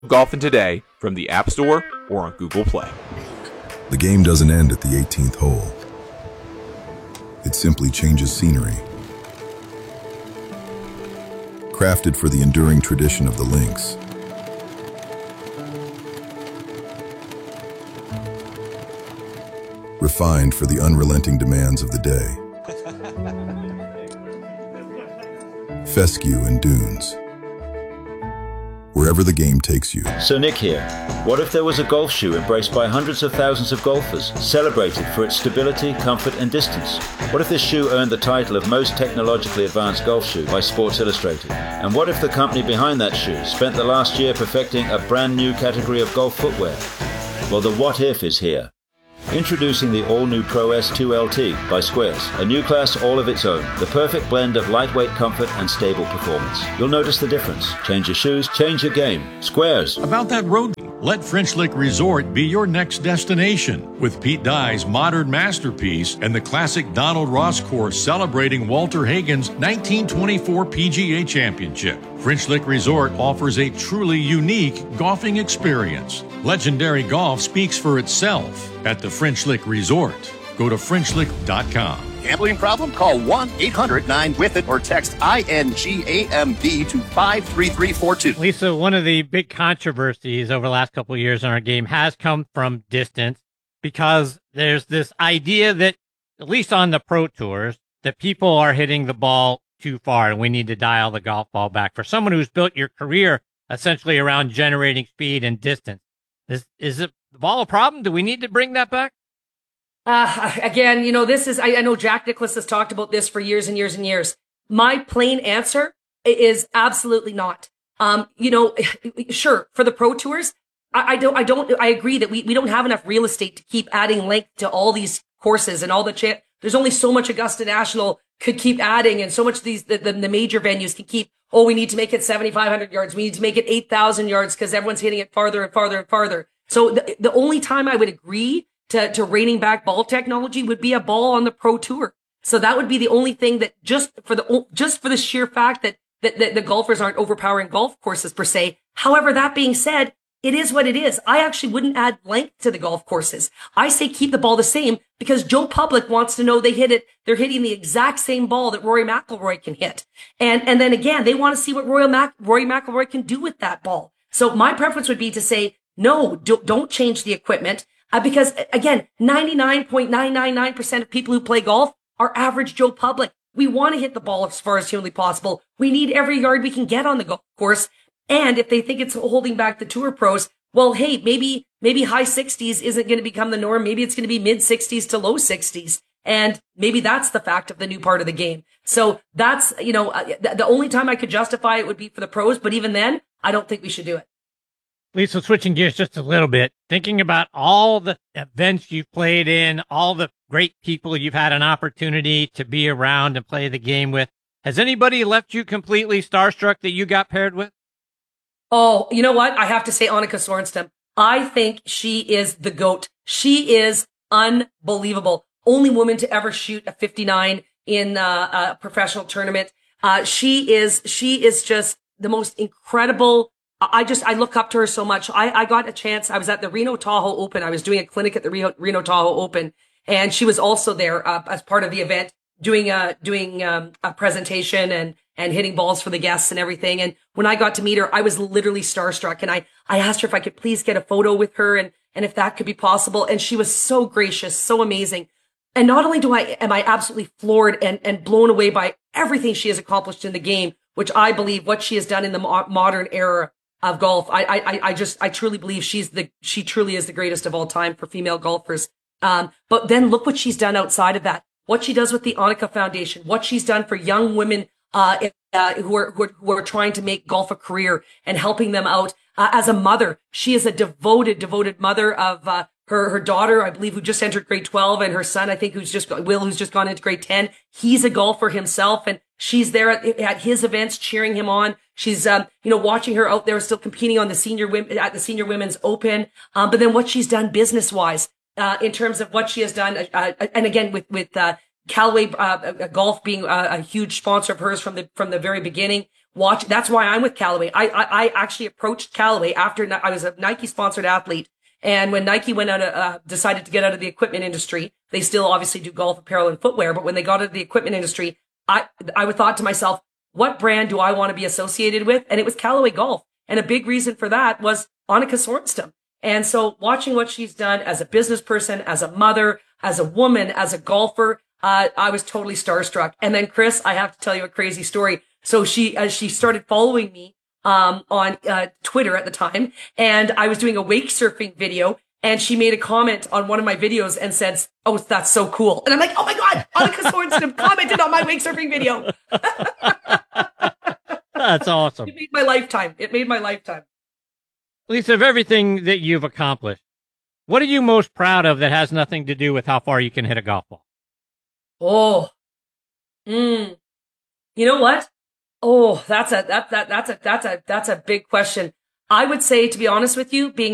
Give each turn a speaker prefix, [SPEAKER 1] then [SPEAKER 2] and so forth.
[SPEAKER 1] Golfing today from the App Store or on Google Play.
[SPEAKER 2] The game doesn't end at the 18th hole. It simply changes scenery. Crafted for the enduring tradition of the links. Refined for the unrelenting demands of the day. Fescue and dunes. Wherever the game takes you.
[SPEAKER 3] So Nick here. What if there was a golf shoe embraced by hundreds of thousands of golfers, celebrated for its stability, comfort and distance? What if this shoe earned the title of most technologically advanced golf shoe by Sports Illustrated? And what if the company behind that shoe spent the last year perfecting a brand new category of golf footwear? Well, the what if is here. Introducing the all-new Pro S2 LT by Squares, a new class all of its own, the perfect blend of lightweight comfort and stable performance. You'll notice the difference. Change your shoes, change your game. Squares.
[SPEAKER 4] About that road, let French Lick Resort be your next destination. With Pete Dye's modern masterpiece and the classic Donald Ross course celebrating Walter Hagen's 1924 PGA Championship. French Lick Resort offers a truly unique golfing experience. Legendary golf speaks for itself at the French Lick Resort. Go to FrenchLick.com.
[SPEAKER 5] Gambling problem? Call 1-800-9-WITH-IT or text INGAMB to 53342.
[SPEAKER 6] Lisa, one of the big controversies over the last couple of years in our game has come from distance, because there's this idea that, at least on the pro tours, that people are hitting the ball too far and we need to dial the golf ball back. For someone who's built your career essentially around generating speed and distance, is it the ball a problem? Do we need to bring that back?
[SPEAKER 7] Again, this is, I know Jack Nicklaus has talked about this for years and years and years. My plain answer is absolutely not. Sure, for the pro tours, I agree that we don't have enough real estate to keep adding length to all these courses and all the there's only so much Augusta National could keep adding, and so much the major venues can keep, we need to make it 7,500 yards. We need to make it 8,000 yards because everyone's hitting it farther and farther and farther. So the only time I would agree to reining back ball technology would be a ball on the pro tour. So that would be the only thing that just for the sheer fact that the golfers aren't overpowering golf courses per se. However, that being said, it is what it is. I actually wouldn't add length to the golf courses. I say keep the ball the same because Joe Public wants to know they're hitting the exact same ball that Rory McIlroy can hit. And then again, they want to see what Rory McIlroy can do with that ball. So my preference would be to say, no, don't change the equipment. Because again, 99.999% of people who play golf are average Joe Public. We want to hit the ball as far as humanly possible. We need every yard we can get on the golf course. And if they think it's holding back the tour pros, well, hey, maybe high 60s isn't going to become the norm. Maybe it's going to be mid 60s to low 60s. And maybe that's the fact of the new part of the game. So that's, the only time I could justify it would be for the pros. But even then, I don't think we should do it.
[SPEAKER 6] Lisa, switching gears just a little bit, thinking about all the events you've played in, all the great people you've had an opportunity to be around and play the game with, has anybody left you completely starstruck that you got paired with?
[SPEAKER 7] Oh, you know what? I have to say Annika Sorenstam. I think she is the GOAT. She is unbelievable. Only woman to ever shoot a 59 in a professional tournament. She is just the most incredible. I look up to her so much. I got a chance. I was at the Reno Tahoe Open. I was doing a clinic at the Reno Tahoe Open, and she was also there as part of the event, doing a presentation and hitting balls for the guests and everything. And when I got to meet her, I was literally starstruck. And I asked her if I could please get a photo with her and if that could be possible. And she was so gracious, so amazing. And not only am I absolutely floored and blown away by everything she has accomplished in the game, which I believe what she has done in the modern era of golf. I truly believe she truly is the greatest of all time for female golfers. But then look what she's done outside of that. What she does with the Annika Foundation, what she's done for young women, who are trying to make golf a career and helping them out. As a mother, she is a devoted mother of, her daughter, I believe, who just entered grade 12, and her son, I think, who's just gone into grade 10. He's a golfer himself, and she's there at his events cheering him on. She's, watching her out there still competing on the senior women's open. But then what she's done business wise, in terms of what she has done, and again, with Callaway, golf being a huge sponsor of hers from the very beginning, watch. That's why I'm with Callaway. I actually approached Callaway after I was a Nike sponsored athlete. And when Nike went out, decided to get out of the equipment industry, they still obviously do golf apparel and footwear. But when they got out of the equipment industry, I thought to myself, what brand do I want to be associated with? And it was Callaway Golf. And a big reason for that was Annika Sorenstam. And so watching what she's done as a business person, as a mother, as a woman, as a golfer, I was totally starstruck. And then Chris, I have to tell you a crazy story. So she started following me on Twitter at the time, and I was doing a wake surfing video, and she made a comment on one of my videos and said, "Oh, that's so cool." And I'm like, "Oh my God, Annika Sorenstam commented on my wake surfing video."
[SPEAKER 6] That's awesome.
[SPEAKER 7] It made my lifetime.
[SPEAKER 6] Lisa, of everything that you've accomplished, what are you most proud of that has nothing to do with how far you can hit a golf ball?
[SPEAKER 7] Oh, you know what? Oh, that's a big question. I would say, to be honest with you, being